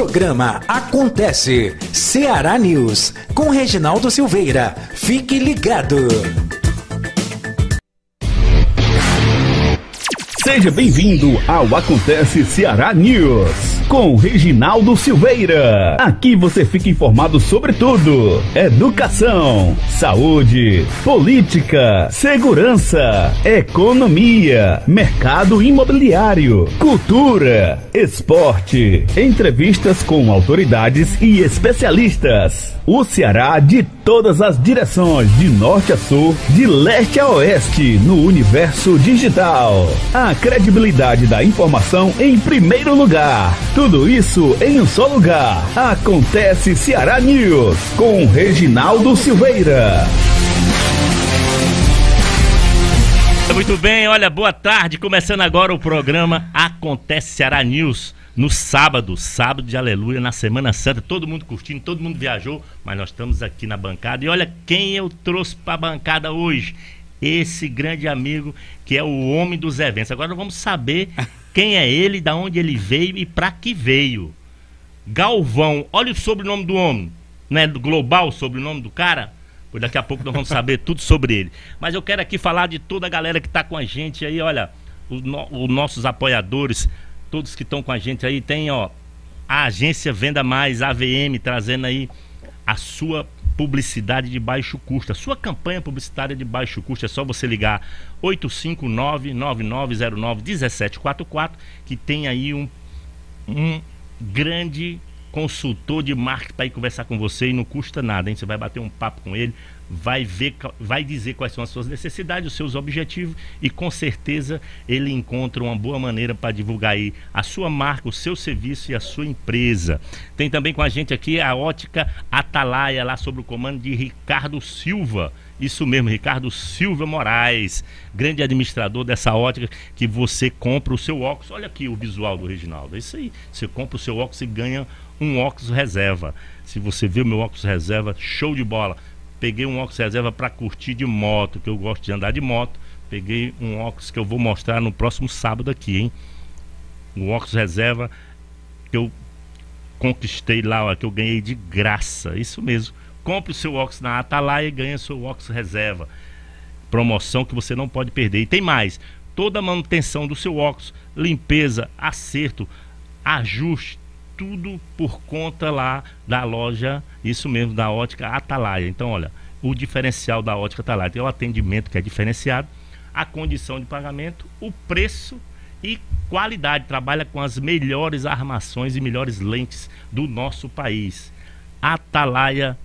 Programa Acontece Ceará News com Reginaldo Silveira. Fique ligado. Seja bem-vindo ao Acontece Ceará News com Reginaldo Silveira. Aqui você fica informado sobre tudo: educação, saúde, política, segurança, economia, mercado imobiliário, cultura, esporte, entrevistas com autoridades e especialistas. O Ceará de todas as direções, de norte a sul, de leste a oeste, no universo digital. A credibilidade da informação em primeiro lugar. Tudo isso em um só lugar. Acontece Ceará News com Reginaldo Silveira. Muito bem, olha, boa tarde. Começando agora o programa Acontece Ceará News. No sábado de aleluia, na Semana Santa, todo mundo curtindo, todo mundo viajou, mas nós estamos aqui na bancada. E olha quem eu trouxe para a bancada hoje, esse grande amigo que é o homem dos eventos. Agora nós vamos saber quem é ele, da onde ele veio e para que veio. Galvão, olha o sobrenome do homem, não é global o sobrenome do cara? Pois daqui a pouco nós vamos saber tudo sobre ele. Mas eu quero aqui falar de toda a galera que está com a gente aí, olha, os nossos apoiadores, todos que estão com a gente aí. Tem, ó, a agência Venda Mais, AVM, trazendo aí a sua publicidade de baixo custo, a sua campanha publicitária de baixo custo. É só você ligar 859-9909-1744, que tem aí um grande consultor de marketing para ir conversar com você e não custa nada, hein? Você vai bater um papo com ele, vai dizer quais são as suas necessidades, os seus objetivos, e com certeza ele encontra uma boa maneira para divulgar aí a sua marca, o seu serviço e a sua empresa. Tem também com a gente aqui a Ótica Atalaia, lá sob o comando de Ricardo Silva. Isso mesmo, Ricardo Silva Moraes, grande administrador dessa ótica, que você compra o seu óculos. Olha aqui o visual do Reginaldo, é isso aí. Você compra o seu óculos e ganha um óculos reserva. Se você vê o meu óculos reserva, show de bola. Peguei um óculos reserva para curtir de moto, que eu gosto de andar de moto. Peguei um óculos que eu vou mostrar no próximo sábado aqui, hein? Um óculos reserva que eu conquistei lá, ó, que eu ganhei de graça. Isso mesmo. Compre o seu óculos na Atalaia e ganhe seu óculos reserva. Promoção que você não pode perder. E tem mais. Toda a manutenção do seu óculos, limpeza, acerto, ajuste, tudo por conta lá da loja, isso mesmo, da Ótica Atalaia. Então, olha, o diferencial da Ótica Atalaia tem o atendimento que é diferenciado, a condição de pagamento, o preço e qualidade. Trabalha com as melhores armações e melhores lentes do nosso país. Atalaia